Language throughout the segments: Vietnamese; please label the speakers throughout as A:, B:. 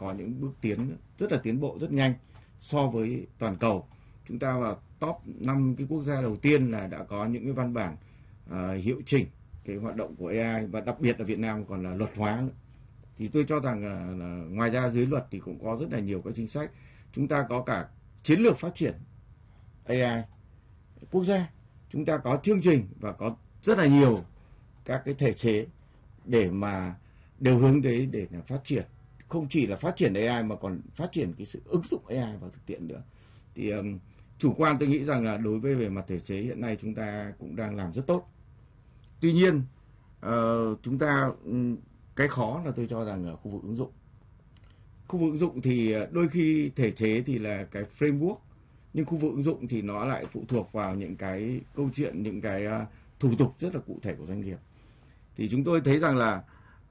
A: có những bước tiến rất là tiến bộ rất nhanh so với toàn cầu. Chúng ta vào top 5 cái quốc gia đầu tiên là đã có những cái văn bản hiệu chỉnh cái hoạt động của AI, và đặc biệt là Việt Nam còn là luật hóa nữa. Thì tôi cho rằng là ngoài ra dưới luật thì cũng có rất là nhiều các chính sách. Chúng ta có cả chiến lược phát triển AI quốc gia, chúng ta có chương trình và có rất là nhiều các cái thể chế để mà đều hướng tới để là phát triển, không chỉ là phát triển AI mà còn phát triển cái sự ứng dụng AI vào thực tiễn nữa. Thì chủ quan tôi nghĩ rằng là đối với về mặt thể chế hiện nay chúng ta cũng đang làm rất tốt. Tuy nhiên chúng ta cái khó là tôi cho rằng ở khu vực ứng dụng. Khu vực ứng dụng thì đôi khi thể chế thì là cái framework, nhưng khu vực ứng dụng thì nó lại phụ thuộc vào những cái câu chuyện, những cái thủ tục rất là cụ thể của doanh nghiệp. Thì chúng tôi thấy rằng là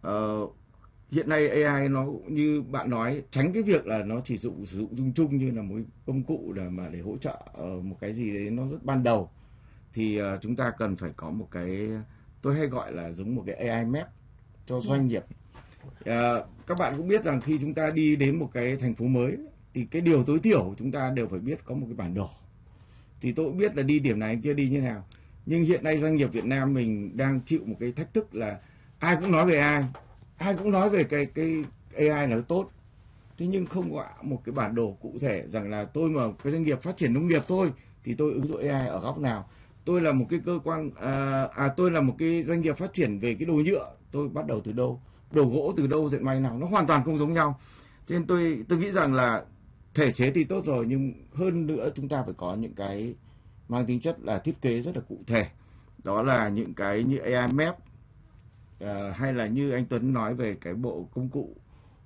A: hiện nay AI nó như bạn nói, tránh cái việc là nó chỉ sử dụng chung chung như là một công cụ để hỗ trợ một cái gì đấy nó rất ban đầu, thì chúng ta cần phải có một cái, tôi hay gọi là giống một cái AI map cho doanh nghiệp. Các bạn cũng biết rằng khi chúng ta đi đến một cái thành phố mới thì cái điều tối thiểu chúng ta đều phải biết có một cái bản đồ. Thì tôi cũng biết là đi điểm này kia đi như nào. Nhưng hiện nay doanh nghiệp Việt Nam mình đang chịu một cái thách thức là ai cũng nói về AI, ai cũng nói về cái AI là tốt. Thế nhưng không có một cái bản đồ cụ thể rằng là tôi mà cái doanh nghiệp phát triển nông nghiệp thôi thì tôi ứng dụng AI ở góc nào. Tôi là một cái cơ quan, tôi là một cái doanh nghiệp phát triển về cái đồ nhựa, tôi bắt đầu từ đâu, đồ gỗ từ đâu, dệt may nào, nó hoàn toàn không giống nhau. Cho nên tôi nghĩ rằng là thể chế thì tốt rồi, nhưng hơn nữa chúng ta phải có những cái mang tính chất là thiết kế rất là cụ thể. Đó là những cái như AI Map, hay là như anh Tuấn nói về cái bộ công cụ,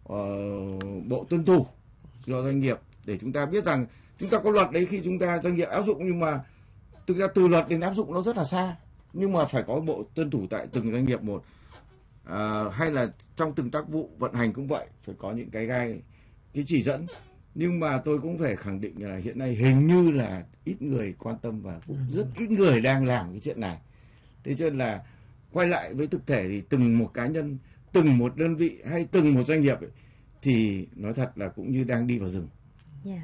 A: bộ tuân thủ cho doanh nghiệp, để chúng ta biết rằng chúng ta có luật đấy khi chúng ta doanh nghiệp áp dụng, nhưng mà thực ra từ luật đến áp dụng nó rất là xa. Nhưng mà phải có bộ tuân thủ tại từng doanh nghiệp một. Hay là trong từng tác vụ vận hành cũng vậy, phải có những cái chỉ dẫn. Nhưng mà tôi cũng phải khẳng định là hiện nay hình như là ít người quan tâm và cũng rất ít người đang làm cái chuyện này. Thế cho nên là quay lại với thực thể thì từng một cá nhân, từng một đơn vị hay từng một doanh nghiệp ấy, thì nói thật là cũng như đang đi vào rừng.
B: Yeah.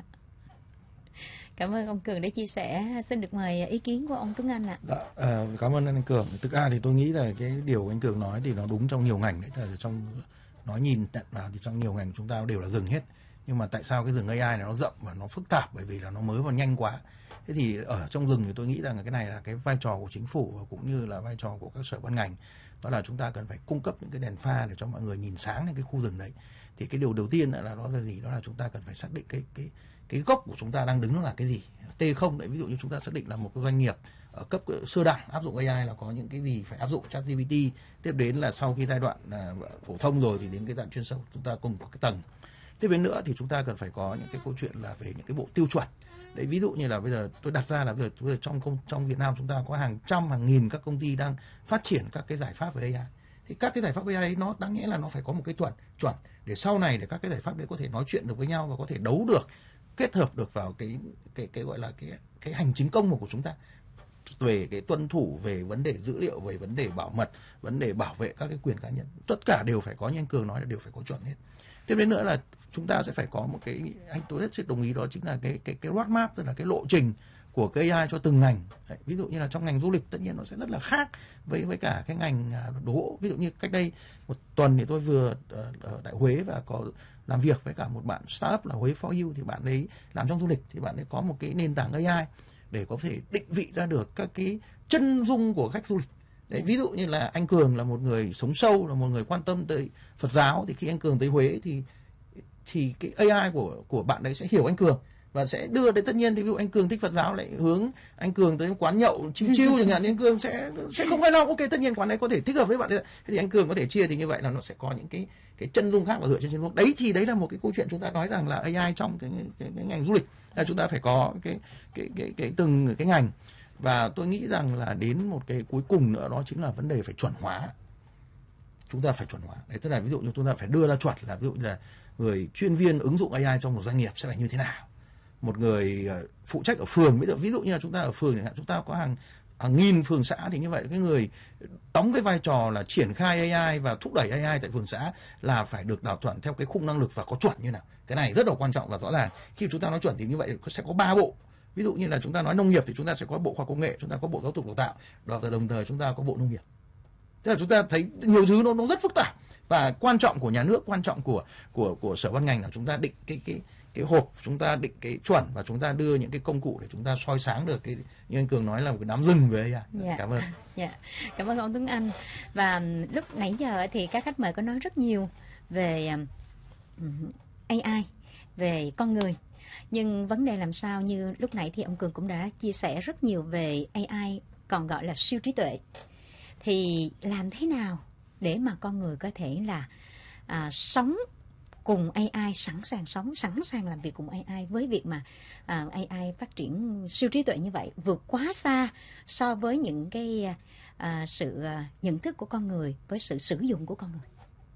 B: Cảm ơn ông Cường đã chia sẻ. Xin được mời ý kiến của ông Tuấn Anh ạ.
C: Cảm ơn anh Cường. Thực ra thì tôi nghĩ là cái điều anh Cường nói thì nó đúng trong nhiều ngành đấy. Trong nói nhìn tận vào thì trong nhiều ngành chúng ta đều là rừng hết. Nhưng mà tại sao cái rừng AI này nó rộng và nó phức tạp? Bởi vì là nó mới và nhanh quá. Thế thì ở trong rừng thì tôi nghĩ rằng cái này là cái vai trò của chính phủ và cũng như là vai trò của các sở ban ngành. Đó là chúng ta cần phải cung cấp những cái đèn pha để cho mọi người nhìn sáng lên cái khu rừng đấy. Thì cái điều đầu tiên là nó là gì? Đó là chúng ta cần phải xác định cái gốc của chúng ta đang đứng nó là cái gì. T0 đấy, ví dụ như chúng ta xác định là một cái doanh nghiệp ở cấp sơ đẳng áp dụng AI là có những cái gì phải áp dụng ChatGPT. Tiếp đến là sau khi giai đoạn phổ thông rồi thì đến cái đoạn chuyên sâu chúng ta cùng có cái tầng. Tiếp đến nữa thì chúng ta cần phải có những cái câu chuyện là về những cái bộ tiêu chuẩn. Đấy, ví dụ như là bây giờ tôi đặt ra là bây giờ trong Việt Nam chúng ta có hàng trăm hàng nghìn các công ty đang phát triển các cái giải pháp về AI. Thì các cái giải pháp AI ấy nó đáng nhẽ là nó phải có một cái chuẩn để sau này để các cái giải pháp đấy có thể nói chuyện được với nhau và có thể đấu được, kết hợp được vào cái gọi là cái hành chính công của chúng ta, về cái tuân thủ, về vấn đề dữ liệu, về vấn đề bảo mật, vấn đề bảo vệ các cái quyền cá nhân, tất cả đều phải có, như anh Cường nói là đều phải có chuẩn hết. Tiếp đến nữa là chúng ta sẽ phải có một cái, tôi rất đồng ý, đó chính là cái roadmap, tức là cái lộ trình của cái AI cho từng ngành. Đấy, ví dụ như là trong ngành du lịch tất nhiên nó sẽ rất là khác với cả cái ngành đồ gỗ. Ví dụ như cách đây một tuần thì tôi vừa ở tại Huế và có làm việc với cả một bạn startup là Huế for You, thì bạn ấy làm trong du lịch, thì bạn ấy có một cái nền tảng AI để có thể định vị ra được các cái chân dung của khách du lịch. Đấy, ví dụ như là anh Cường là một người sống sâu, là một người quan tâm tới Phật giáo, thì khi anh Cường tới Huế thì cái AI của bạn đấy sẽ hiểu anh Cường và sẽ đưa tới, tất nhiên thì ví dụ anh Cường thích Phật giáo lại hướng anh Cường tới quán nhậu chill chẳng hạn, thì anh Cường sẽ không phải lo, ok, tất nhiên quán đấy có thể thích hợp với bạn đấy, thì anh Cường có thể chia, thì như vậy là nó sẽ có những cái chân dung khác và dựa trên chân dung đấy. Thì đấy là một cái câu chuyện chúng ta nói rằng là AI trong cái ngành du lịch là chúng ta phải có cái từng cái ngành. Và tôi nghĩ rằng là đến một cái cuối cùng nữa, đó chính là vấn đề phải chuẩn hóa. Chúng ta phải chuẩn hóa. Đấy, tức là ví dụ như chúng ta phải đưa ra chuẩn là ví dụ như là người chuyên viên ứng dụng AI trong một doanh nghiệp sẽ phải như thế nào. Một người phụ trách ở phường, ví dụ như là chúng ta ở phường chẳng hạn, chúng ta có hàng hàng nghìn phường xã, thì như vậy cái người đóng cái vai trò là triển khai AI và thúc đẩy AI tại phường xã là phải được đào chuẩn theo cái khung năng lực và có chuẩn như nào. Cái này rất là quan trọng và rõ ràng. Khi chúng ta nói chuẩn thì như vậy sẽ có 3 bộ. Ví dụ như là chúng ta nói nông nghiệp thì chúng ta sẽ có bộ khoa học công nghệ, chúng ta có bộ giáo dục đào tạo, và đồng thời chúng ta có bộ nông nghiệp. Tức là chúng ta thấy nhiều thứ nó rất phức tạp, và quan trọng của nhà nước, quan trọng của sở ban ngành là chúng ta định cái hộp, chúng ta định cái chuẩn, và chúng ta đưa những cái công cụ để chúng ta soi sáng được cái, như anh Cường nói, là một cái đám rừng về AI.
B: Dạ.
C: Cảm ơn.
B: Dạ. Cảm ơn ông Tuấn Anh. Và lúc nãy giờ thì các khách mời có nói rất nhiều về AI, về con người. Nhưng vấn đề làm sao, như lúc nãy thì ông Cường cũng đã chia sẻ rất nhiều về AI, còn gọi là siêu trí tuệ. Thì làm thế nào để mà con người có thể là sống cùng AI, sẵn sàng sống, sẵn sàng làm việc cùng AI, với việc mà AI phát triển siêu trí tuệ như vậy, vượt quá xa so với những cái sự nhận thức của con người, với sự sử dụng của con người.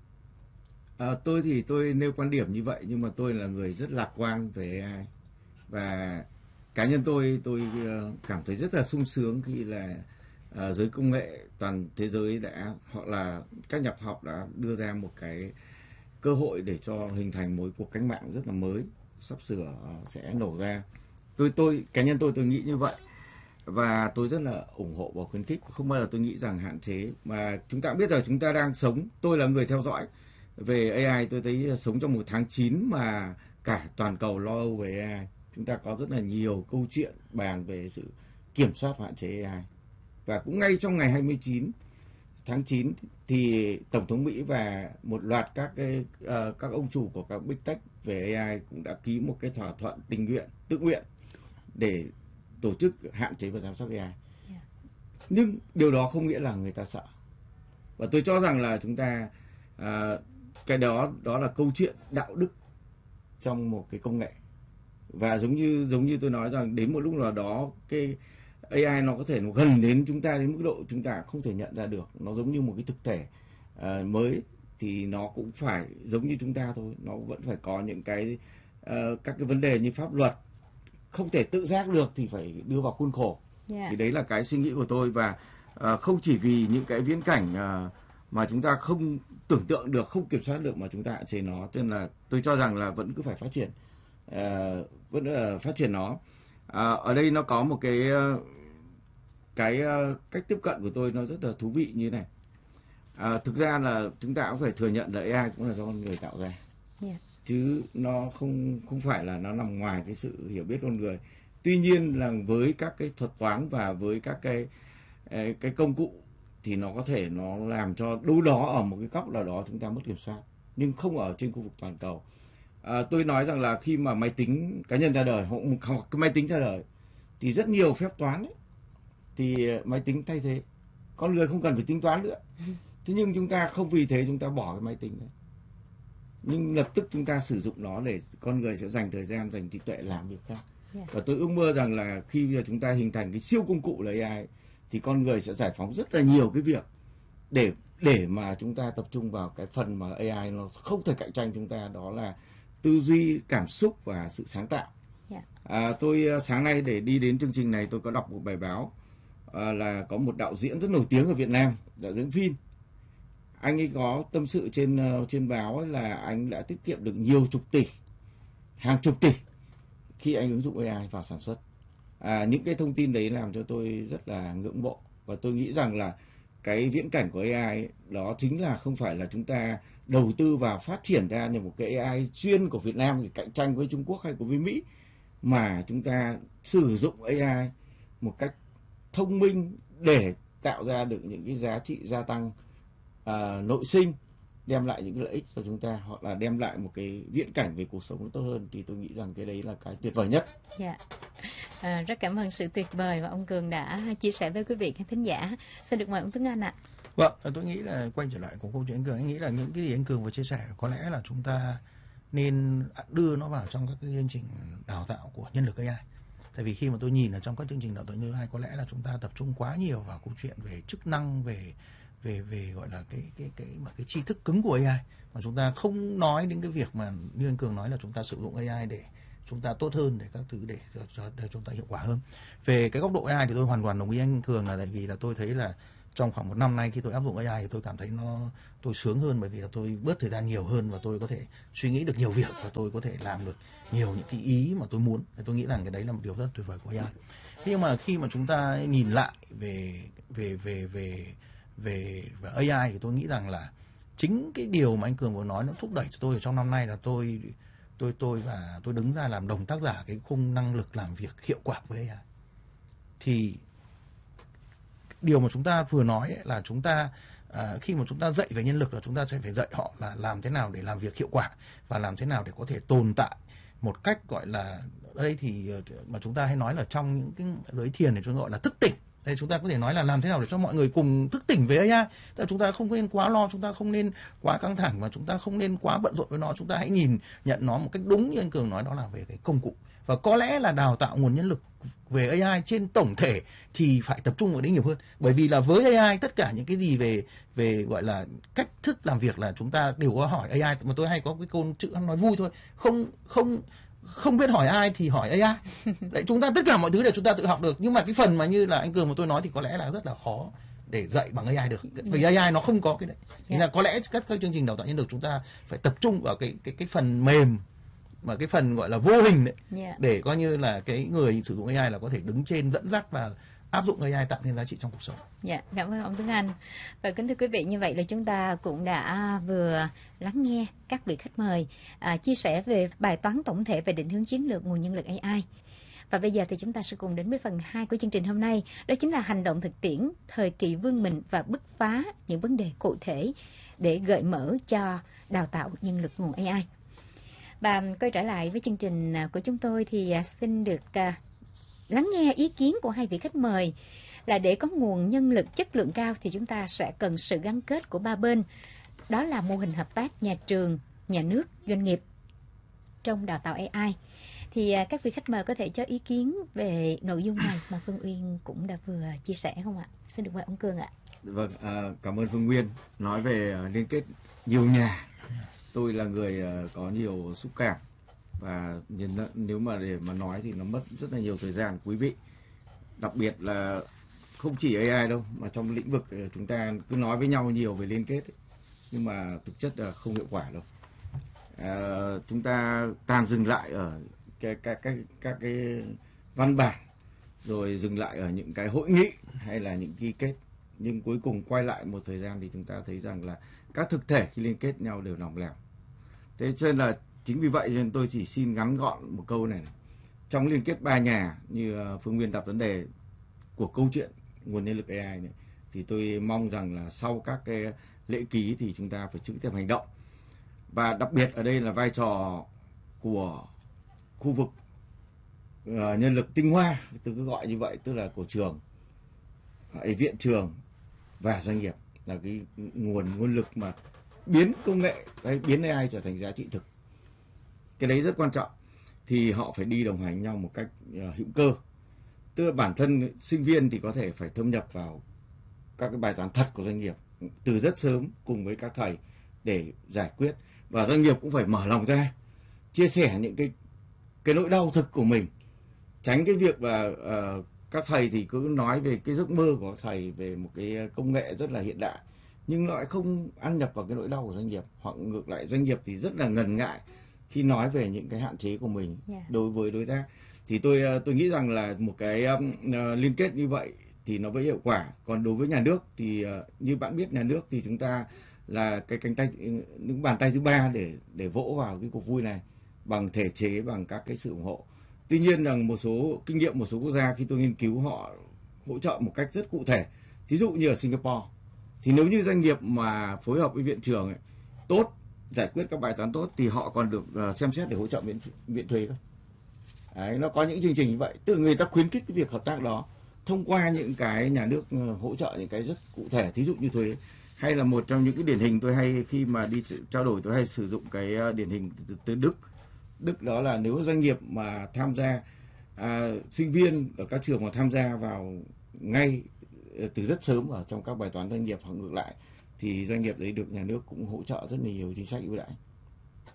A: Tôi thì tôi nêu quan điểm như vậy, nhưng mà tôi là người rất lạc quan về AI, và cá nhân tôi cảm thấy rất là sung sướng khi là giới công nghệ toàn thế giới hoặc là các nhà khoa học đã đưa ra một cái cơ hội để cho hình thành một cuộc cách mạng rất là mới sắp sửa sẽ nổ ra. Cá nhân tôi nghĩ như vậy, và tôi rất là ủng hộ và khuyến khích, không bao giờ tôi nghĩ rằng hạn chế. Mà chúng ta biết rằng chúng ta đang sống, tôi là người theo dõi về AI, tôi thấy sống trong một tháng 9 mà cả toàn cầu lo âu về AI. Chúng ta có rất là nhiều câu chuyện bàn về sự kiểm soát và hạn chế AI. Và cũng ngay trong ngày 29 tháng 9 thì Tổng thống Mỹ và một loạt các ông chủ của các Big Tech về AI cũng đã ký một cái thỏa thuận tự nguyện để tổ chức hạn chế và giám sát AI. Nhưng điều đó không nghĩa là người ta sợ. Và tôi cho rằng là chúng ta cái đó là câu chuyện đạo đức trong một cái công nghệ. Và giống như tôi nói rằng đến một lúc nào đó cái AI nó có thể nó gần đến chúng ta đến mức độ chúng ta không thể nhận ra được. Nó giống như một cái thực thể mới, thì nó cũng phải giống như chúng ta thôi. Nó vẫn phải có những cái các cái vấn đề như pháp luật, không thể tự giác được thì phải đưa vào khuôn khổ. Thì đấy là cái suy nghĩ của tôi. Và không chỉ vì những cái viễn cảnh mà chúng ta không tưởng tượng được, không kiểm soát được mà chúng ta hạn chế nó. Cho nên là tôi cho rằng là vẫn cứ phải phát triển, phát triển nó. Ở đây nó có một cái cách tiếp cận của tôi nó rất là thú vị như này. Thực ra là chúng ta cũng phải thừa nhận là AI cũng là do con người tạo ra, chứ nó không phải là nó nằm ngoài cái sự hiểu biết con người. Tuy nhiên là với các cái thuật toán và với các cái công cụ thì nó có thể nó làm cho đâu đó ở một cái góc nào đó chúng ta mất kiểm soát, nhưng không ở trên khu vực toàn cầu. Tôi nói rằng là khi mà máy tính cá nhân ra đời hoặc cái máy tính ra đời thì rất nhiều phép toán ấy, thì máy tính thay thế, con người không cần phải tính toán nữa. Thế nhưng chúng ta không vì thế chúng ta bỏ cái máy tính đấy, nhưng lập tức chúng ta sử dụng nó để con người sẽ dành thời gian, dành trí tuệ làm việc khác. Và tôi ước mơ rằng là khi bây giờ chúng ta hình thành cái siêu công cụ là AI thì con người sẽ giải phóng rất là nhiều cái việc để mà chúng ta tập trung vào cái phần mà AI nó không thể cạnh tranh chúng ta, đó là tư duy, cảm xúc và sự sáng tạo. Tôi sáng nay để đi đến chương trình này tôi có đọc một bài báo là có một đạo diễn rất nổi tiếng ở Việt Nam, đạo diễn phim. Anh ấy có tâm sự trên báo ấy là anh đã tiết kiệm được nhiều chục tỷ, hàng chục tỷ khi anh ứng dụng AI vào sản xuất. Những cái thông tin đấy làm cho tôi rất là ngưỡng mộ, và tôi nghĩ rằng là cái viễn cảnh của AI ấy, đó chính là không phải là chúng ta đầu tư vào phát triển ra như một cái AI chuyên của Việt Nam để cạnh tranh với Trung Quốc hay của với Mỹ, mà chúng ta sử dụng AI một cách thông minh để tạo ra được những cái giá trị gia tăng nội sinh, đem lại những cái lợi ích cho chúng ta, hoặc là đem lại một cái viễn cảnh về cuộc sống tốt hơn, thì tôi nghĩ rằng cái đấy là cái tuyệt vời nhất.
B: Rất cảm ơn sự tuyệt vời mà ông Cường đã chia sẻ với quý vị khán thính giả. Xin được mời ông Tuấn Anh ạ.
C: Vâng, tôi nghĩ là quay trở lại của câu chuyện anh Cường, anh nghĩ là những cái gì anh Cường vừa chia sẻ có lẽ là chúng ta nên đưa nó vào trong các cái chương trình đào tạo của nhân lực AI. Tại vì khi mà tôi nhìn ở trong các chương trình đào tạo nhân lực AI, có lẽ là chúng ta tập trung quá nhiều vào câu chuyện về chức năng, về gọi là cái tri thức cứng của AI, mà chúng ta không nói đến cái việc mà như anh Cường nói là chúng ta sử dụng AI để chúng ta tốt hơn, để các thứ để chúng ta hiệu quả hơn. Về cái góc độ AI thì tôi hoàn toàn đồng ý anh Cường, là tại vì là tôi thấy là trong khoảng 1 năm nay khi tôi áp dụng AI thì tôi cảm thấy tôi sướng hơn, bởi vì là tôi bớt thời gian nhiều hơn và tôi có thể suy nghĩ được nhiều việc và tôi có thể làm được nhiều những cái ý mà tôi muốn. Tôi nghĩ rằng cái đấy là một điều rất tuyệt vời của AI. Thế nhưng mà khi mà chúng ta nhìn lại về AI thì tôi nghĩ rằng là chính cái điều mà anh Cường vừa nói nó thúc đẩy cho tôi ở trong năm nay là tôi đứng ra làm đồng tác giả cái khung năng lực làm việc hiệu quả với AI. Thì điều mà chúng ta vừa nói ấy là chúng ta khi mà chúng ta dạy về nhân lực là chúng ta sẽ phải dạy họ là làm thế nào để làm việc hiệu quả và làm thế nào để có thể tồn tại một cách gọi là, ở đây thì mà chúng ta hay nói là trong những cái giới thiền thì chúng ta gọi là thức tỉnh. Đây chúng ta có thể nói là làm thế nào để cho mọi người cùng thức tỉnh với AI. Tức là chúng ta không nên quá lo, chúng ta không nên quá căng thẳng và chúng ta không nên quá bận rộn với nó. Chúng ta hãy nhìn nhận nó một cách đúng như anh Cường nói, đó là về cái công cụ. Và có lẽ là đào tạo nguồn nhân lực về AI trên tổng thể thì phải tập trung vào đấy nhiều hơn. Bởi vì là với AI tất cả những cái gì về gọi là cách thức làm việc là chúng ta đều có hỏi AI. Mà tôi hay có cái câu chữ nói vui thôi, không biết hỏi ai thì hỏi AI. Đấy, chúng ta tất cả mọi thứ để chúng ta tự học được. Nhưng mà cái phần mà như là anh Cường mà tôi nói thì có lẽ là rất là khó để dạy bằng AI được. Vì AI nó không có cái đấy. Thế là có lẽ các chương trình đào tạo nhân lực chúng ta phải tập trung vào cái phần mềm mà cái phần gọi là vô hình đấy, để coi như là cái người sử dụng AI là có thể đứng trên dẫn dắt và áp dụng AI tạo nên giá trị trong cuộc sống.
B: Dạ, cảm ơn ông Tuấn Anh. Và kính thưa quý vị, như vậy là chúng ta cũng đã vừa lắng nghe các vị khách mời chia sẻ về bài toán tổng thể về định hướng chiến lược nguồn nhân lực AI. Và bây giờ thì chúng ta sẽ cùng đến với phần 2 của chương trình hôm nay, đó chính là hành động thực tiễn, thời kỳ vươn mình và bứt phá những vấn đề cụ thể để gợi mở cho đào tạo nhân lực nguồn AI. Và quay trở lại với chương trình của chúng tôi thì xin được lắng nghe ý kiến của hai vị khách mời là để có nguồn nhân lực chất lượng cao thì chúng ta sẽ cần sự gắn kết của ba bên. Đó là mô hình hợp tác nhà trường, nhà nước, doanh nghiệp trong đào tạo AI. Thì các vị khách mời có thể cho ý kiến về nội dung này mà Phương Uyên cũng đã vừa chia sẻ không ạ? Xin được mời ông Cường ạ.
A: Vâng, cảm ơn Phương Nguyên. Nói về liên kết nhiều nhà, tôi là người có nhiều xúc cảm và nếu mà để mà nói thì nó mất rất là nhiều thời gian quý vị. Đặc biệt là không chỉ AI đâu mà trong lĩnh vực chúng ta cứ nói với nhau nhiều về liên kết ấy, nhưng mà thực chất là không hiệu quả đâu. Chúng ta toàn dừng lại ở các cái văn bản, rồi dừng lại ở những cái hội nghị hay là những ghi kết, nhưng cuối cùng quay lại một thời gian thì chúng ta thấy rằng là các thực thể khi liên kết nhau đều lỏng lẻo. Thế cho nên là chính vì vậy nên tôi chỉ xin ngắn gọn một câu này. Trong liên kết ba nhà như Phương Nguyên đặt vấn đề của câu chuyện nguồn nhân lực AI này, thì tôi mong rằng là sau các cái lễ ký thì chúng ta phải trực tiếp hành động. Và đặc biệt ở đây là vai trò của khu vực nhân lực tinh hoa, tôi cứ gọi như vậy, tức là của trường, viện trường và doanh nghiệp là cái nguồn lực mà biến công nghệ hay biến AI trở thành giá trị thực. Cái đấy rất quan trọng. Thì họ phải đi đồng hành nhau một cách hữu cơ. Tức là bản thân sinh viên thì có thể phải thâm nhập vào các cái bài toán thật của doanh nghiệp từ rất sớm cùng với các thầy để giải quyết. Và doanh nghiệp cũng phải mở lòng ra, chia sẻ những cái nỗi đau thực của mình. Tránh cái việc là các thầy thì cứ nói về cái giấc mơ của các thầy về một cái công nghệ rất là hiện đại, nhưng lại không ăn nhập vào cái nỗi đau của doanh nghiệp. Hoặc ngược lại, doanh nghiệp thì rất là ngần ngại khi nói về những cái hạn chế của mình đối với đối tác. Thì tôi nghĩ rằng là một cái liên kết như vậy thì nó mới hiệu quả. Còn đối với nhà nước thì như bạn biết, nhà nước thì chúng ta là cái cánh tay, những bàn tay thứ ba để vỗ vào cái cuộc vui này bằng thể chế, bằng các cái sự ủng hộ. Tuy nhiên rằng một số kinh nghiệm một số quốc gia khi tôi nghiên cứu họ hỗ trợ một cách rất cụ thể. Thí dụ như ở Singapore thì nếu như doanh nghiệp mà phối hợp với viện trường ấy, tốt, giải quyết các bài toán tốt thì họ còn được xem xét để hỗ trợ miễn thuế cơ. Đấy, nó có những chương trình như vậy, tức là người ta khuyến khích cái việc hợp tác đó thông qua những cái nhà nước hỗ trợ những cái rất cụ thể, thí dụ như thuế. Hay là một trong những cái điển hình tôi hay khi mà đi trao đổi tôi hay sử dụng cái điển hình từ Đức đó là nếu doanh nghiệp mà tham gia, sinh viên ở các trường mà tham gia vào ngay từ rất sớm ở trong các bài toán doanh nghiệp hoặc ngược lại thì doanh nghiệp đấy được nhà nước cũng hỗ trợ rất là nhiều chính sách ưu đãi.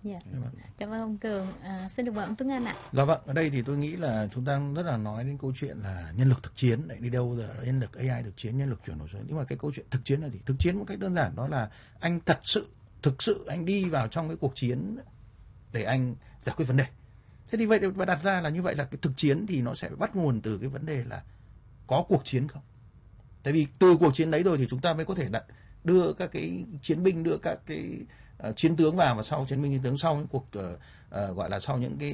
B: Dạ. Cảm ơn ông Cường. Xin được mời ông Tuấn Anh ạ.
C: Dạ vâng, ở đây thì tôi nghĩ là chúng ta rất là nói đến câu chuyện là nhân lực thực chiến, đi đâu giờ nhân lực AI thực chiến, nhân lực chuyển đổi số. Nhưng mà cái câu chuyện thực chiến là gì? Thực chiến một cách đơn giản đó là anh thực sự anh đi vào trong cái cuộc chiến để anh giải quyết vấn đề. Thế thì vậy và đặt ra là như vậy là cái thực chiến thì nó sẽ bắt nguồn từ cái vấn đề là có cuộc chiến không? Tại vì từ cuộc chiến đấy rồi thì chúng ta mới có thể đưa các cái chiến binh, đưa các cái chiến tướng vào, và sau chiến binh chiến tướng sau những cuộc gọi là sau những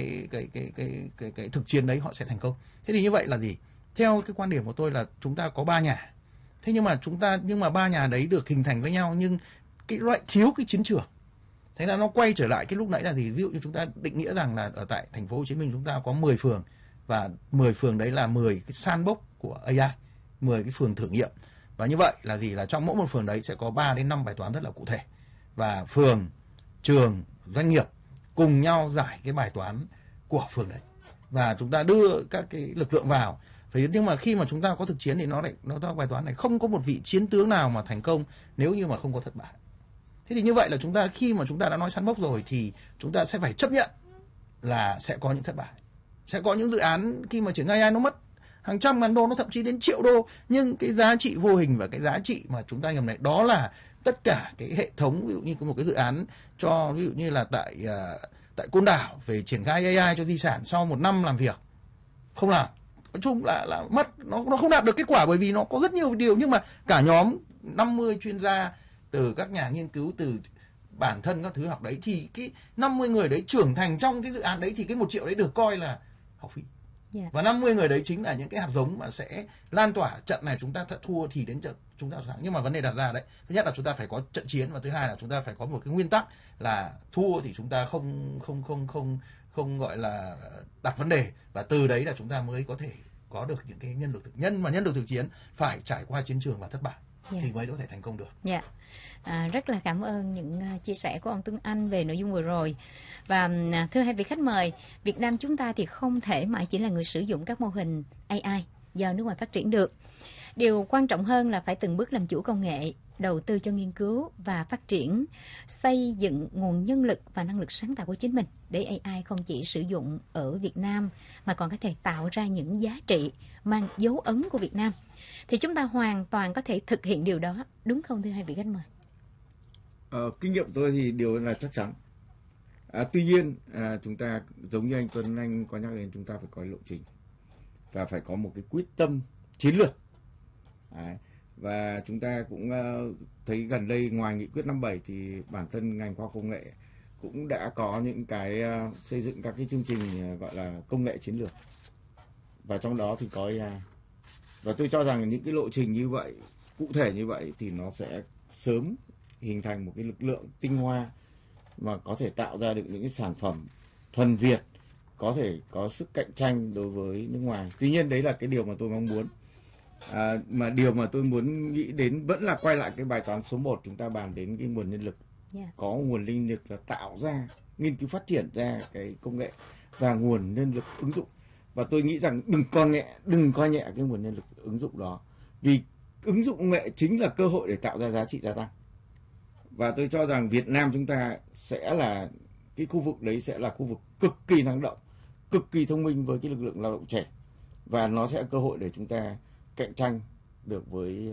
C: cái thực chiến đấy họ sẽ thành công. Thế thì như vậy là gì? Theo cái quan điểm của tôi là chúng ta có 3 nhà. Thế nhưng mà 3 nhà đấy được hình thành với nhau, nhưng cái loại thiếu cái chiến trường. Thế là nó quay trở lại cái lúc nãy là gì? Ví dụ như chúng ta định nghĩa rằng là ở tại thành phố Hồ Chí Minh chúng ta có 10 phường, và 10 phường đấy là 10 cái sandbox của AI, 10 cái phường thử nghiệm. Và như vậy là gì? Là trong mỗi một phường đấy sẽ có 3 đến 5 bài toán rất là cụ thể. Và phường, trường, doanh nghiệp cùng nhau giải cái bài toán của phường đấy. Và chúng ta đưa các cái lực lượng vào. Nhưng mà khi mà chúng ta có thực chiến thì nó bài toán này không có một vị chiến tướng nào mà thành công nếu như mà không có thất bại. Thế thì như vậy là khi mà chúng ta đã nói sandbox rồi thì chúng ta sẽ phải chấp nhận là sẽ có những thất bại. Sẽ có những dự án khi mà triển khai AI nó mất hàng trăm ngàn đô, nó thậm chí đến triệu đô, nhưng cái giá trị vô hình và cái giá trị mà chúng ta nhầm này đó là tất cả cái hệ thống, ví dụ như có một cái dự án cho ví dụ như là tại Côn Đảo về triển khai AI cho di sản, sau 1 năm làm việc không làm, nói chung là mất, nó không đạt được kết quả, bởi vì nó có rất nhiều điều, nhưng mà cả nhóm 50 chuyên gia từ các nhà nghiên cứu, từ bản thân các thứ học đấy, thì cái 50 người đấy trưởng thành trong cái dự án đấy thì cái 1 triệu đấy được coi là học phí. Yeah. Và 50 người đấy chính là những cái hạt giống mà sẽ lan tỏa. Trận này chúng ta thua thì đến trận chúng ta thắng. Nhưng mà vấn đề đặt ra đấy, thứ nhất là chúng ta phải có trận chiến, và thứ hai là chúng ta phải có một cái nguyên tắc là thua thì chúng ta không gọi là đặt vấn đề, và từ đấy là chúng ta mới có thể có được những cái nhân lực thực chiến phải trải qua chiến trường và thất bại. Yeah. Thì mới có thể thành công được.
B: Dạ. Rất là cảm ơn những chia sẻ của ông Tuấn Anh về nội dung vừa rồi. Và thưa hai vị khách mời, Việt Nam chúng ta thì không thể mãi chỉ là người sử dụng các mô hình AI do nước ngoài phát triển được. Điều quan trọng hơn là phải từng bước làm chủ công nghệ, đầu tư cho nghiên cứu và phát triển, xây dựng nguồn nhân lực và năng lực sáng tạo của chính mình, để AI không chỉ sử dụng ở Việt Nam mà còn có thể tạo ra những giá trị mang dấu ấn của Việt Nam. Thì chúng ta hoàn toàn có thể thực hiện điều đó, đúng không thưa hai vị khách mời?
A: Kinh nghiệm tôi thì điều là chắc chắn. Tuy nhiên chúng ta giống như anh Tuấn Anh có nhắc đến, chúng ta phải có lộ trình và phải có một cái quyết tâm chiến lược. Và chúng ta cũng thấy gần đây ngoài nghị quyết 57 thì bản thân ngành khoa học công nghệ cũng đã có những cái xây dựng các cái chương trình gọi là công nghệ chiến lược, và trong đó thì có AI. Và tôi cho rằng những cái lộ trình như vậy, cụ thể như vậy thì nó sẽ sớm hình thành một cái lực lượng tinh hoa mà có thể tạo ra được những cái sản phẩm thuần Việt, có thể có sức cạnh tranh đối với nước ngoài. Tuy nhiên đấy là cái điều mà tôi mong muốn. Mà điều mà tôi muốn nghĩ đến vẫn là quay lại cái bài toán số 1, chúng ta bàn đến cái nguồn nhân lực. Yeah. Có nguồn nhân lực là tạo ra, nghiên cứu phát triển ra cái công nghệ, và nguồn nhân lực ứng dụng. Và tôi nghĩ rằng đừng coi nhẹ cái nguồn nhân lực ứng dụng đó, vì ứng dụng công nghệ chính là cơ hội để tạo ra giá trị gia tăng. Và tôi cho rằng Việt Nam chúng ta sẽ là cái khu vực đấy, sẽ là khu vực cực kỳ năng động, cực kỳ thông minh với cái lực lượng lao động trẻ, và nó sẽ là cơ hội để chúng ta cạnh tranh được với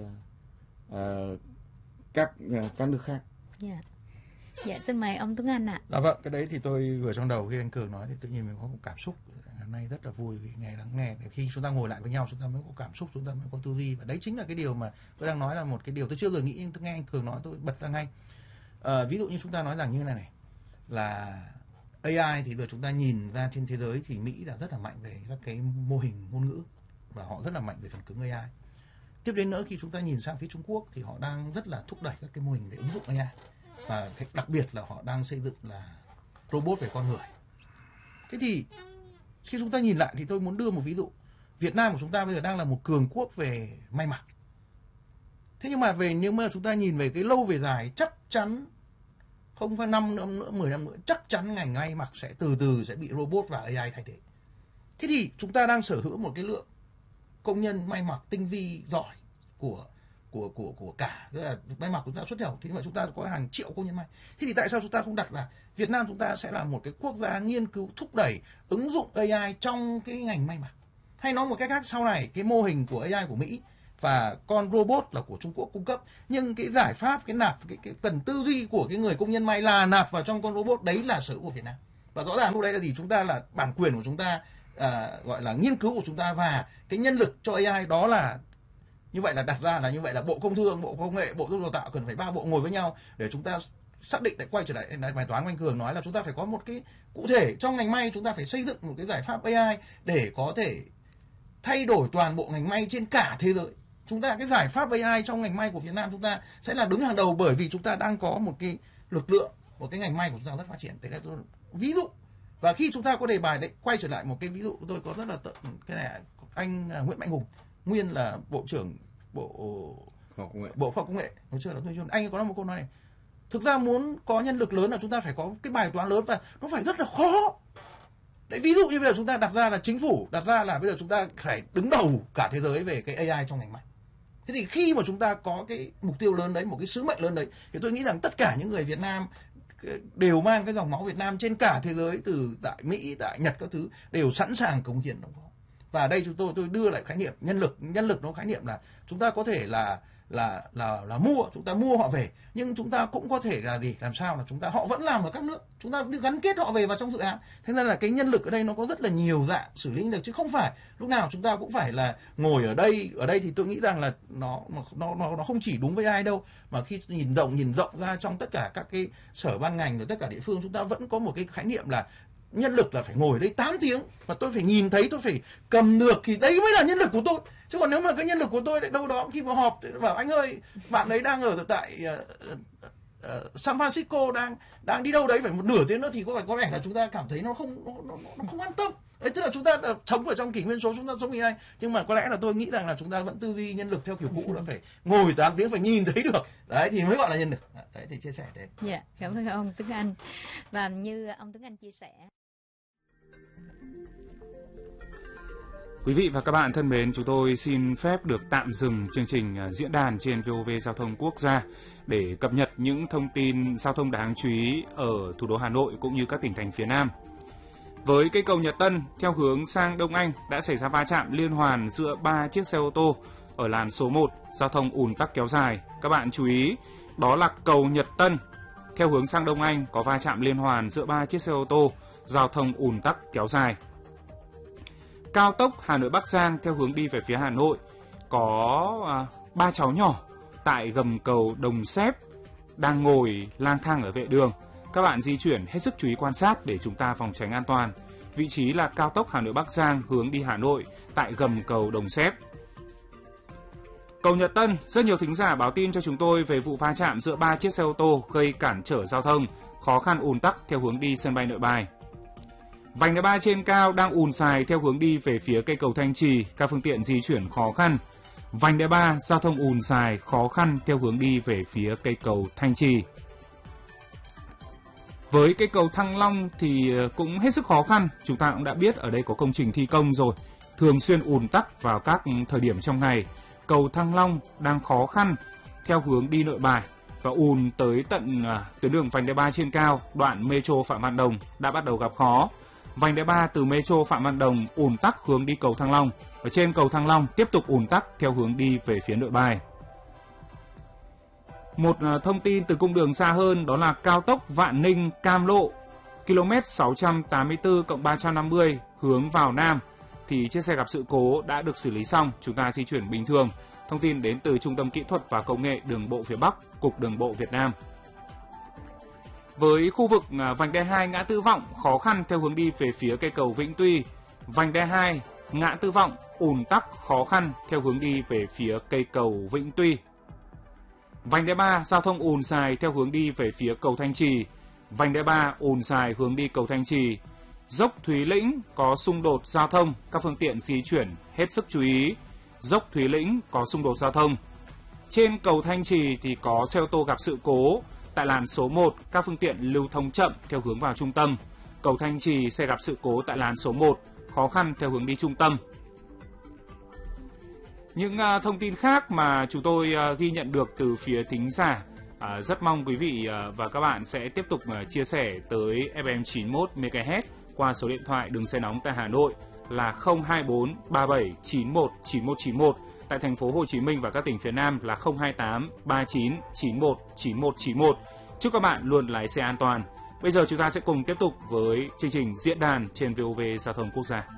A: các nước khác.
B: Yeah. Dạ, xin mời ông Tuấn Anh ạ.
C: Dạ vâng, cái đấy thì tôi vừa trong đầu khi anh Cường nói thì tự nhiên mình có một cảm xúc. Hôm nay rất là vui vì lắng nghe. Khi chúng ta ngồi lại với nhau, chúng ta mới có cảm xúc, chúng ta mới có tư duy. Và đấy chính là cái điều mà tôi đang nói, là một cái điều tôi chưa bao giờ nghĩ, nhưng tôi nghe anh Cường nói tôi bật ra ngay. Ví dụ như chúng ta nói rằng như này là AI thì giờ chúng ta nhìn ra trên thế giới thì Mỹ là rất là mạnh về các cái mô hình ngôn ngữ, và họ rất là mạnh về phần cứng AI. Tiếp đến nữa, khi chúng ta nhìn sang phía Trung Quốc thì họ đang rất là thúc đẩy các cái mô hình để ứng dụng AI, và đặc biệt là họ đang xây dựng là robot về con người. Thế thì khi chúng ta nhìn lại thì tôi muốn đưa một ví dụ. Việt Nam của chúng ta bây giờ đang là một cường quốc về may mặc. Thế nhưng mà chúng ta nhìn về cái lâu về dài, chắc chắn không phải 5 năm nữa, 10 năm nữa, chắc chắn ngành may mặc sẽ từ từ sẽ bị robot và AI thay thế. Thế thì chúng ta đang sở hữu một cái lượng công nhân may mặc tinh vi giỏi của cả, tức là may mặc của chúng ta xuất khẩu, thì như vậy chúng ta có hàng triệu công nhân may. Thế thì tại sao chúng ta không đặt là Việt Nam chúng ta sẽ là một cái quốc gia nghiên cứu thúc đẩy ứng dụng AI trong cái ngành may mặc? Hay nói một cách khác, sau này cái mô hình của AI của Mỹ và con robot là của Trung Quốc cung cấp, nhưng cái giải pháp, cái nạp, cái cần tư duy của cái người công nhân may là nạp vào trong con robot, đấy là sở hữu của Việt Nam. Và rõ ràng lúc đấy là gì? Chúng ta là bản quyền của chúng ta, gọi là nghiên cứu của chúng ta, và cái nhân lực cho AI đó là như vậy, là đặt ra là như vậy là Bộ Công Thương, Bộ Công nghệ, Bộ Giáo dục Đào tạo cần phải 3 bộ ngồi với nhau để chúng ta xác định, lại quay trở lại bài toán của anh Cường nói là chúng ta phải có một cái cụ thể trong ngành may, chúng ta phải xây dựng một cái giải pháp AI để có thể thay đổi toàn bộ ngành may trên cả thế giới. Chúng ta cái giải pháp AI trong ngành may của Việt Nam chúng ta sẽ là đứng hàng đầu, bởi vì chúng ta đang có một cái lực lượng, một cái ngành may của chúng ta rất phát triển. Đấy là tôi ví dụ. Và khi chúng ta có đề bài đấy, quay trở lại một cái ví dụ, tôi có rất là cái này, anh Nguyễn Mạnh Hùng, nguyên là Bộ trưởng Bộ Khoa học Công nghệ, hồi xưa là anh có nói một câu nói này: thực ra muốn có nhân lực lớn là chúng ta phải có cái bài toán lớn và nó phải rất là khó. Đấy, ví dụ như bây giờ chúng ta đặt ra là chính phủ đặt ra là bây giờ chúng ta phải đứng đầu cả thế giới về cái AI trong ngành may. Thế thì khi mà chúng ta có cái mục tiêu lớn đấy, một cái sứ mệnh lớn đấy, thì tôi nghĩ rằng tất cả những người Việt Nam đều mang cái dòng máu Việt Nam trên cả thế giới, từ tại Mỹ, tại Nhật các thứ, đều sẵn sàng cống hiến đóng góp. Và ở đây tôi đưa lại khái niệm nhân lực nó khái niệm là chúng ta có thể là mua, chúng ta mua họ về, nhưng chúng ta cũng có thể là gì, làm sao là chúng ta, họ vẫn làm ở các nước, chúng ta gắn kết họ về vào trong dự án. Thế nên là cái nhân lực ở đây nó có rất là nhiều dạng xử lý được, chứ không phải lúc nào chúng ta cũng phải là ngồi ở đây thì tôi nghĩ rằng là nó không chỉ đúng với ai đâu, mà khi nhìn rộng ra trong tất cả các cái sở ban ngành rồi tất cả địa phương, chúng ta vẫn có một cái khái niệm là nhân lực là phải ngồi ở đây 8 tiếng và tôi phải nhìn thấy, tôi phải cầm được, thì đấy mới là nhân lực của tôi. Chứ còn nếu mà cái nhân lực của tôi lại đâu đó khi mà họp bảo anh ơi, bạn đấy đang ở tại San Francisco, đang đi đâu đấy phải một nửa tiếng nữa, thì có vẻ là chúng ta cảm thấy nó không an tâm. Đấy, tức là chúng ta sống ở trong kỷ nguyên số, chúng ta sống như này, nhưng mà có lẽ là tôi nghĩ rằng là chúng ta vẫn tư duy nhân lực theo kiểu cũ, là phải ngồi 8 tiếng, phải nhìn thấy được, đấy thì mới gọi là nhân lực. Đấy thì chia sẻ thế.
B: Dạ, cảm ơn ông Tuấn Anh. Và như ông Tuấn Anh chia sẻ,
D: quý vị và các bạn thân mến, chúng tôi xin phép được tạm dừng chương trình diễn đàn trên VOV Giao thông Quốc gia để cập nhật những thông tin giao thông đáng chú ý ở thủ đô Hà Nội cũng như các tỉnh thành phía Nam. Với cây cầu Nhật Tân theo hướng sang Đông Anh đã xảy ra va chạm liên hoàn giữa 3 chiếc xe ô tô ở làn số 1, giao thông ùn tắc kéo dài. Các bạn chú ý, đó là cầu Nhật Tân theo hướng sang Đông Anh có va chạm liên hoàn giữa 3 chiếc xe ô tô, giao thông ùn tắc kéo dài. Cao tốc Hà Nội Bắc Giang theo hướng đi về phía Hà Nội có 3 cháu nhỏ tại gầm cầu Đồng Xép đang ngồi lang thang ở vệ đường. Các bạn di chuyển hết sức chú ý quan sát để chúng ta phòng tránh an toàn. Vị trí là cao tốc Hà Nội Bắc Giang hướng đi Hà Nội tại gầm cầu Đồng Xép. Cầu Nhật Tân, rất nhiều thính giả báo tin cho chúng tôi về vụ va chạm giữa 3 chiếc xe ô tô gây cản trở giao thông, khó khăn ùn tắc theo hướng đi sân bay Nội Bài. Vành đai 3 trên cao đang ùn xài theo hướng đi về phía cây cầu Thanh Trì, các phương tiện di chuyển khó khăn. Vành đai 3 giao thông ùn xài khó khăn theo hướng đi về phía cây cầu Thanh Trì. Với cây cầu Thăng Long thì cũng hết sức khó khăn, chúng ta cũng đã biết ở đây có công trình thi công rồi, thường xuyên ùn tắc vào các thời điểm trong ngày. Cầu Thăng Long đang khó khăn theo hướng đi Nội Bài và ùn tới tận tuyến đường vành đai 3 trên cao, đoạn Metro Phạm Văn Đồng đã bắt đầu gặp khó. Vành đai 3 từ Metro Phạm Văn Đồng ùn tắc hướng đi cầu Thăng Long. Ở trên cầu Thăng Long tiếp tục ùn tắc theo hướng đi về phía Nội Bài. Một thông tin từ cung đường xa hơn đó là cao tốc Vạn Ninh Cam Lộ km 684+350 hướng vào Nam thì chiếc xe gặp sự cố đã được xử lý xong, chúng ta di chuyển bình thường. Thông tin đến từ Trung tâm Kỹ thuật và Công nghệ Đường bộ phía Bắc, Cục Đường bộ Việt Nam. Với khu vực vành đai 2 ngã tư Vọng khó khăn theo hướng đi về phía cây cầu Vĩnh Tuy. Vành đai 2 ngã tư Vọng ùn tắc khó khăn theo hướng đi về phía cây cầu Vĩnh Tuy. Vành đai 3 giao thông ùn xài theo hướng đi về phía cầu Thanh Trì. Vành đai 3 ùn xài hướng đi cầu Thanh Trì. Dốc Thúy Lĩnh có xung đột giao thông, các phương tiện di chuyển hết sức chú ý. Dốc Thúy Lĩnh có xung đột giao thông. Trên cầu Thanh Trì thì có xe ô tô gặp sự cố. Tại làn số 1, các phương tiện lưu thông chậm theo hướng vào trung tâm. Cầu Thanh Trì xe gặp sự cố tại làn số 1, khó khăn theo hướng đi trung tâm. Những thông tin khác mà chúng tôi ghi nhận được từ phía thính giả, rất mong quý vị và các bạn sẽ tiếp tục chia sẻ tới FM 91 MHz qua số điện thoại đường dây nóng tại Hà Nội là 024 37 91 91 91, tại thành phố Hồ Chí Minh và các tỉnh phía Nam là 028 39 91 91 91. Chúc các bạn luôn lái xe an toàn. Bây giờ chúng ta sẽ cùng tiếp tục với chương trình diễn đàn trên VOV Giao thông Quốc gia.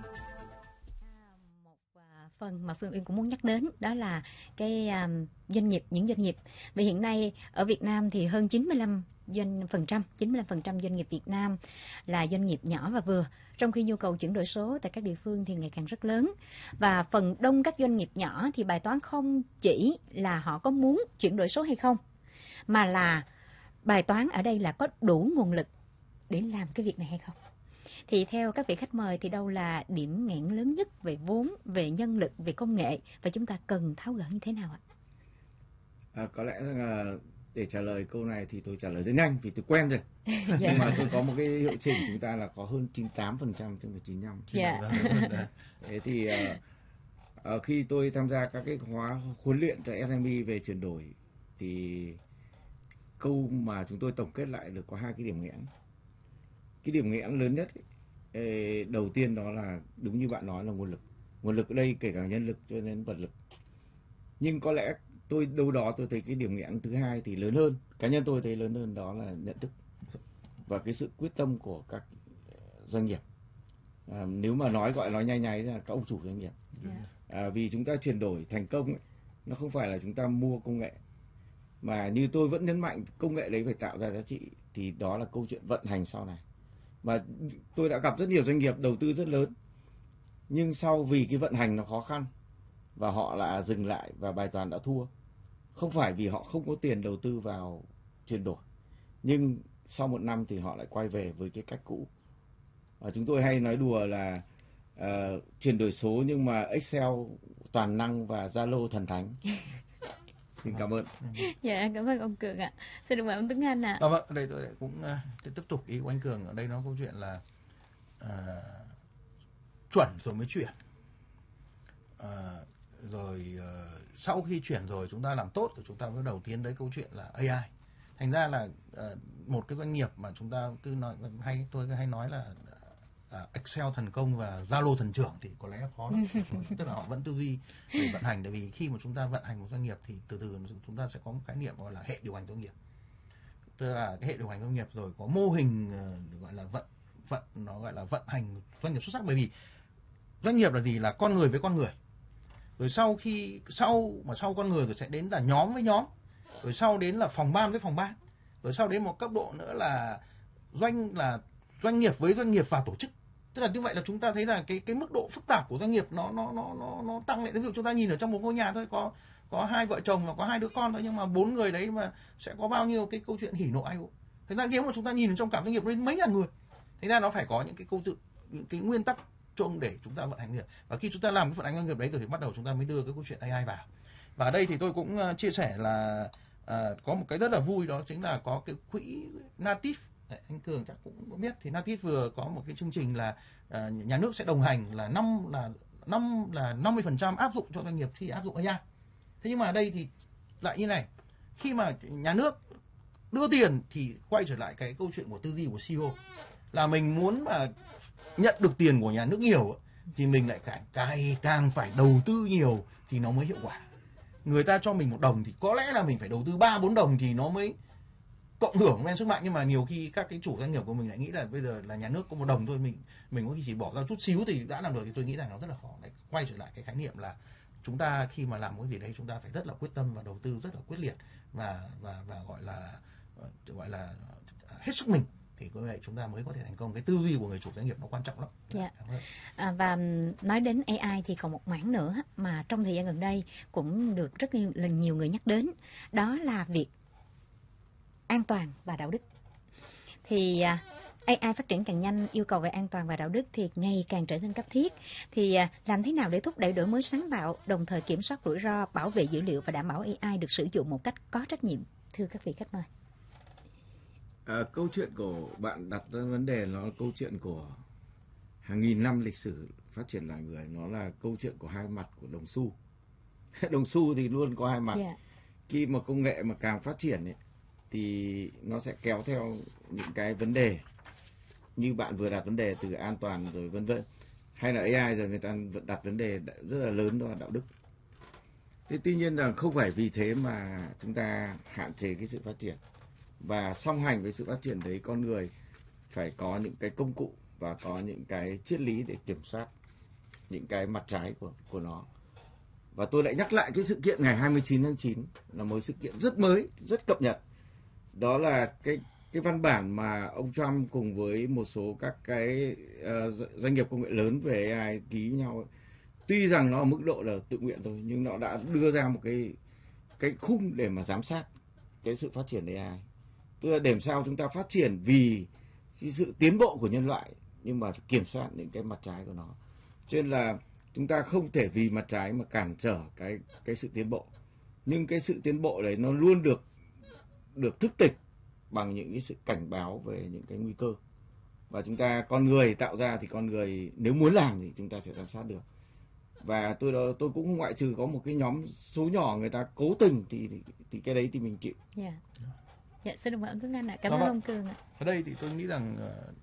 B: Phần mà Phương Uyên cũng muốn nhắc đến đó là cái doanh nghiệp, những doanh nghiệp. Vì hiện nay ở Việt Nam thì hơn 95% doanh nghiệp Việt Nam là doanh nghiệp nhỏ và vừa, trong khi nhu cầu chuyển đổi số tại các địa phương thì ngày càng rất lớn. Và phần đông các doanh nghiệp nhỏ thì bài toán không chỉ là họ có muốn chuyển đổi số hay không, mà là bài toán ở đây là có đủ nguồn lực để làm cái việc này hay không. Thì theo các vị khách mời thì đâu là điểm nghẽn lớn nhất về vốn, về nhân lực, về công nghệ, và chúng ta cần tháo gỡ như thế nào ạ?
A: Có lẽ là để trả lời câu này thì tôi trả lời rất nhanh vì tôi quen rồi. Nhưng mà tôi có một cái hiệu chỉnh, chúng ta là có hơn 98% chứ không phải 95%. Thế thì khi tôi tham gia các cái khóa huấn luyện cho SME về chuyển đổi thì câu mà chúng tôi tổng kết lại được có 2 cái điểm nghẽn. Cái điểm nghẽn lớn nhất đầu tiên đó là đúng như bạn nói là nguồn lực. Nguồn lực ở đây kể cả nhân lực cho đến vật lực. Nhưng có lẽ tôi đâu đó tôi thấy cái điểm nghẽn thứ hai thì lớn hơn. Cá nhân tôi thấy lớn hơn, đó là nhận thức và cái sự quyết tâm của các doanh nghiệp. Nếu mà nói nhay nhay là các ông chủ doanh nghiệp. Vì chúng ta chuyển đổi thành công ấy, nó không phải là chúng ta mua công nghệ, mà như tôi vẫn nhấn mạnh công nghệ đấy phải tạo ra giá trị, thì đó là câu chuyện vận hành sau này. Và tôi đã gặp rất nhiều doanh nghiệp đầu tư rất lớn, nhưng sau vì cái vận hành nó khó khăn và họ lại dừng lại và bài toán đã thua. Không phải vì họ không có tiền đầu tư vào chuyển đổi, nhưng sau 1 năm thì họ lại quay về với cái cách cũ. Chúng tôi hay nói đùa là chuyển đổi số nhưng mà Excel toàn năng và Zalo thần thánh. Xin cảm ơn.
B: Dạ, cảm ơn ông Cường ạ. Xin được mời ông Tuấn Anh ạ.
C: Vâng, ở đây tôi cũng tiếp tục ý của anh Cường. Ở đây nó câu chuyện là chuẩn rồi mới chuyển. Sau khi chuyển rồi chúng ta làm tốt rồi chúng ta mới đầu tiên đấy câu chuyện là AI. Thành ra là một cái doanh nghiệp mà chúng ta cứ nói tôi hay nói là Excel thần công và Zalo thần trưởng thì có lẽ khó lắm. Tức là họ vẫn tư duy về vận hành, tại vì khi mà chúng ta vận hành một doanh nghiệp thì từ từ chúng ta sẽ có một khái niệm gọi là hệ điều hành doanh nghiệp. Tức là cái hệ điều hành doanh nghiệp rồi có mô hình gọi là nó gọi là vận hành doanh nghiệp xuất sắc. Bởi vì doanh nghiệp là gì? Là con người với con người. Rồi sau con người rồi sẽ đến là nhóm với nhóm. Rồi sau đến là phòng ban với phòng ban. Rồi sau đến một cấp độ nữa là doanh nghiệp với doanh nghiệp và tổ chức. Tức là như vậy là chúng ta thấy là cái mức độ phức tạp của doanh nghiệp nó tăng lên. Ví dụ chúng ta nhìn ở trong một ngôi nhà thôi, có 2 vợ chồng và có 2 đứa con thôi, nhưng mà 4 người đấy mà sẽ có bao nhiêu cái câu chuyện hỉ nộ ai ố. Thế ra nếu mà chúng ta nhìn trong cả doanh nghiệp đến mấy ngàn người, thế ra nó phải có những cái câu chuyện, những cái nguyên tắc chung để chúng ta vận hành doanh nghiệp. Và khi chúng ta làm cái vận hành doanh nghiệp đấy rồi thì bắt đầu chúng ta mới đưa cái câu chuyện AI vào. Và ở đây thì tôi cũng chia sẻ là có một cái rất là vui, đó chính là có cái quỹ Native. Đấy, anh Cường chắc cũng biết thì Native vừa có một cái chương trình là nhà nước sẽ đồng hành là 50% áp dụng cho doanh nghiệp khi áp dụng AI. Thế nhưng mà ở đây thì lại như này, khi mà nhà nước đưa tiền thì quay trở lại cái câu chuyện của tư duy của CEO là mình muốn mà nhận được tiền của nhà nước nhiều thì mình lại càng phải đầu tư nhiều thì nó mới hiệu quả. Người ta cho mình 1 đồng thì có lẽ là mình phải đầu tư 3-4 đồng thì nó mới cộng hưởng lên sức mạnh. Nhưng mà nhiều khi các cái chủ doanh nghiệp của mình lại nghĩ là bây giờ là nhà nước có 1 đồng thôi, mình có khi chỉ bỏ ra chút xíu thì đã làm được, thì tôi nghĩ rằng nó rất là khó. Đấy, quay trở lại cái khái niệm là chúng ta khi mà làm cái gì đấy chúng ta phải rất là quyết tâm và đầu tư rất là quyết liệt và gọi là hết sức mình, thì như vậy chúng ta mới có thể thành công. Cái tư duy của người chủ doanh nghiệp nó quan trọng lắm.
B: Dạ. Và nói đến AI thì còn một mảng nữa mà trong thời gian gần đây cũng được rất nhiều người nhắc đến, đó là việc an toàn và đạo đức. Thì AI phát triển càng nhanh, yêu cầu về an toàn và đạo đức thì ngày càng trở nên cấp thiết. Thì làm thế nào để thúc đẩy đổi mới sáng tạo, đồng thời kiểm soát rủi ro, bảo vệ dữ liệu và đảm bảo AI được sử dụng một cách có trách nhiệm? Thưa các vị khách mời.
A: Câu chuyện của bạn đặt ra vấn đề nó là câu chuyện của hàng nghìn năm lịch sử phát triển loài người, nó là câu chuyện của 2 mặt của đồng xu. Đồng xu thì luôn có hai mặt.
B: Dạ.
A: Khi mà công nghệ mà càng phát triển ấy, thì nó sẽ kéo theo những cái vấn đề như bạn vừa đặt vấn đề từ an toàn rồi vân vân, hay là AI giờ người ta vẫn đặt vấn đề rất là lớn, đó là đạo đức. Thế tuy nhiên là không phải vì thế mà chúng ta hạn chế cái sự phát triển, và song hành với sự phát triển đấy, con người phải có những cái công cụ và có những cái triết lý để kiểm soát những cái mặt trái của nó. Và tôi lại nhắc lại cái sự kiện ngày 29 tháng 9 là một sự kiện rất mới, rất cập nhật. Đó là cái văn bản mà ông Trump cùng với một số các cái doanh nghiệp công nghệ lớn về AI ký với nhau ấy. Tuy rằng nó ở mức độ là tự nguyện thôi, nhưng nó đã đưa ra một cái khung để mà giám sát cái sự phát triển AI. Tức là để làm sao chúng ta phát triển vì cái sự tiến bộ của nhân loại, nhưng mà kiểm soát những cái mặt trái của nó. Cho nên là chúng ta không thể vì mặt trái mà cản trở cái sự tiến bộ. Nhưng cái sự tiến bộ đấy nó luôn được thức tỉnh bằng những cái sự cảnh báo về những cái nguy cơ. Và chúng ta, con người tạo ra thì con người nếu muốn làm thì chúng ta sẽ giám sát được. Và tôi cũng không ngoại trừ có một cái nhóm số nhỏ người ta cố tình thì cái đấy thì mình chịu.
B: Dạ. Dạ, xin cảm ơn Tuấn Anh ạ. Cảm ơn ông Cường ạ.
C: Ở đây thì tôi nghĩ rằng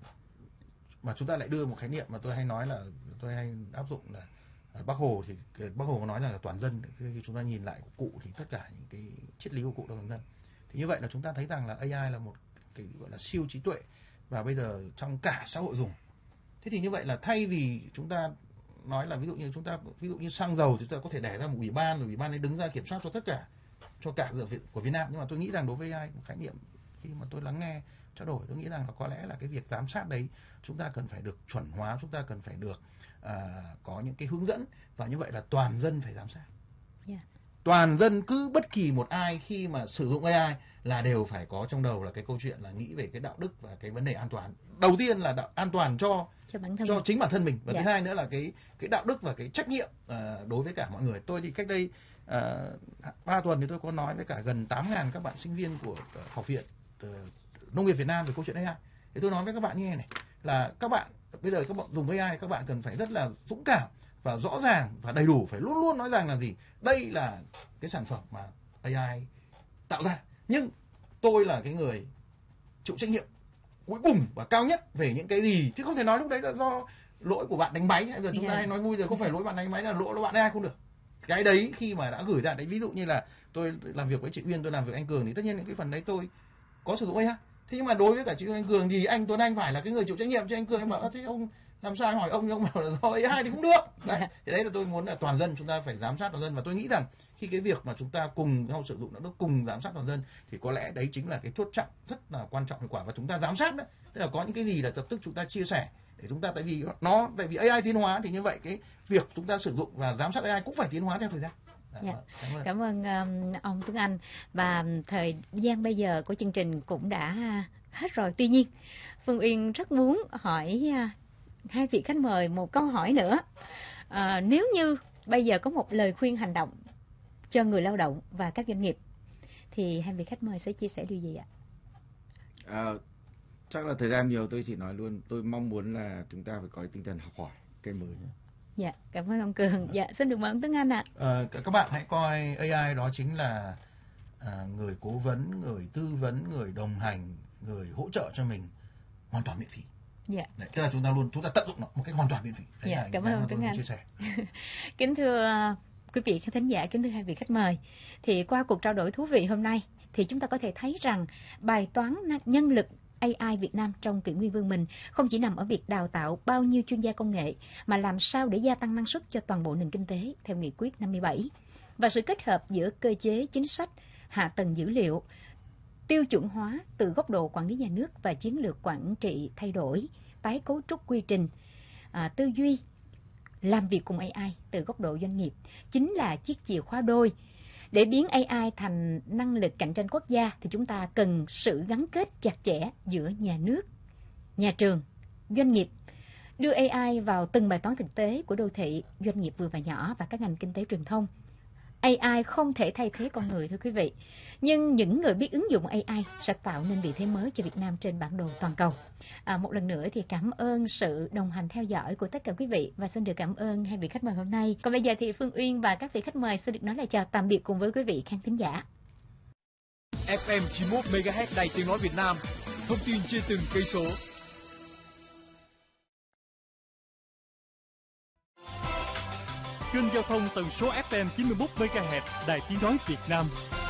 C: mà chúng ta lại đưa một khái niệm mà tôi hay nói là tôi hay áp dụng là Bác Hồ có nói rằng là toàn dân. Khi chúng ta nhìn lại của cụ thì tất cả những cái triết lý của cụ là toàn dân. Thì như vậy là chúng ta thấy rằng là AI là một cái gọi là siêu trí tuệ và bây giờ trong cả xã hội dùng. Thế thì như vậy là thay vì chúng ta nói là ví dụ như xăng dầu thì chúng ta có thể đẻ ra một ủy ban, rồi ủy ban ấy đứng ra kiểm soát cho cả của Việt Nam. Nhưng mà tôi nghĩ rằng đối với AI, một khái niệm khi mà tôi lắng nghe trao đổi, tôi nghĩ rằng là có lẽ là cái việc giám sát đấy chúng ta cần phải được chuẩn hóa, chúng ta cần phải được có những cái hướng dẫn, và như vậy là toàn dân phải giám sát.
B: Yeah.
C: Toàn dân, cứ bất kỳ một ai khi mà sử dụng AI là đều phải có trong đầu là cái câu chuyện là nghĩ về cái đạo đức và cái vấn đề an toàn. Đầu tiên là an toàn cho chính bản thân mình, và thứ hai nữa là cái đạo đức và cái trách nhiệm đối với cả mọi người. Tôi thì cách đây 3 tuần thì tôi có nói với cả gần 8.000 các bạn sinh viên của Học viện Nông nghiệp Việt Nam về câu chuyện AI. Thì tôi nói với các bạn như này là các bạn bây giờ các bạn dùng AI, các bạn cần phải rất là dũng cảm và rõ ràng và đầy đủ, phải luôn luôn nói rằng là gì? Đây là cái sản phẩm mà AI tạo ra, nhưng tôi là cái người chịu trách nhiệm cuối cùng và cao nhất về những cái gì, chứ không thể nói lúc đấy là do lỗi của bạn đánh máy. Giờ chúng ta hay nói vui, giờ không phải lỗi bạn đánh máy, là lỗi bạn AI không được. Cái đấy khi mà đã gửi ra đấy, ví dụ như là tôi làm việc với chị Uyên, tôi làm việc với anh Cường, thì tất nhiên những cái phần đấy tôi có sử dụng AI. Thế nhưng mà đối với cả chị Uyên, anh Cường thì anh Tuấn Anh phải là cái người chịu trách nhiệm. Cho anh Cường em bảo thế ông làm sao, hỏi ông bảo là do AI thì cũng được. Đấy, thì đấy là tôi muốn là toàn dân chúng ta phải giám sát toàn dân, và tôi nghĩ rằng khi cái việc mà chúng ta cùng nhau sử dụng nó cùng giám sát toàn dân thì có lẽ đấy chính là cái chốt chặn rất là quan trọng, hiệu quả. Và chúng ta giám sát đấy, tức là có những cái gì là lập tức chúng ta chia sẻ để chúng ta, tại vì AI tiến hóa thì như vậy cái việc chúng ta sử dụng và giám sát AI cũng phải tiến hóa theo thời gian.
B: Dạ. Cảm ơn ông Tuấn Anh. Và thời gian bây giờ của chương trình cũng đã hết rồi. Tuy nhiên Phương Uyên rất muốn hỏi hai vị khách mời một câu hỏi nữa. Nếu như bây giờ có một lời khuyên hành động cho người lao động và các doanh nghiệp thì hai vị khách mời sẽ chia sẻ điều gì ạ?
A: Chắc là thời gian nhiều, tôi chỉ nói luôn, tôi mong muốn là chúng ta phải có tinh thần học hỏi cái mới.
B: Dạ, cảm ơn ông Cường. Dạ, xin được mời ông Tuấn Anh ạ.
C: Các bạn hãy coi AI đó chính là người cố vấn, người tư vấn, người đồng hành, người hỗ trợ cho mình hoàn toàn miễn phí.
B: Dạ.
C: Đấy, tức là chúng ta tận dụng nó một cách hoàn toàn miễn phí. Đấy,
B: dạ, cảm ơn ông Tuấn Anh.
C: Chia sẻ.
B: Kính thưa quý vị khán thính giả, kính thưa hai vị khách mời, thì qua cuộc trao đổi thú vị hôm nay thì chúng ta có thể thấy rằng bài toán nhân lực AI Việt Nam trong kỷ nguyên vương mình không chỉ nằm ở việc đào tạo bao nhiêu chuyên gia công nghệ, mà làm sao để gia tăng năng suất cho toàn bộ nền kinh tế theo nghị quyết 57, và sự kết hợp giữa cơ chế chính sách, hạ tầng dữ liệu, tiêu chuẩn hóa từ góc độ quản lý nhà nước và chiến lược quản trị thay đổi, tái cấu trúc quy trình, tư duy làm việc cùng AI từ góc độ doanh nghiệp chính là chiếc chìa khóa đôi. Để biến AI thành năng lực cạnh tranh quốc gia thì chúng ta cần sự gắn kết chặt chẽ giữa nhà nước, nhà trường, doanh nghiệp, đưa AI vào từng bài toán thực tế của đô thị, doanh nghiệp vừa và nhỏ và các ngành kinh tế truyền thông. AI không thể thay thế con người thưa quý vị. Nhưng những người biết ứng dụng AI sẽ tạo nên vị thế mới cho Việt Nam trên bản đồ toàn cầu. Một lần nữa thì cảm ơn sự đồng hành theo dõi của tất cả quý vị và xin được cảm ơn hai vị khách mời hôm nay. Còn bây giờ thì Phương Uyên và các vị khách mời xin được nói lời chào tạm biệt cùng với quý vị khán thính giả.
E: FM 91 MHz Đài Tiếng nói Việt Nam, thông tin trên từng cây số. Kênh giao thông tần số FM 91 MHz Đài Tiếng nói Việt Nam.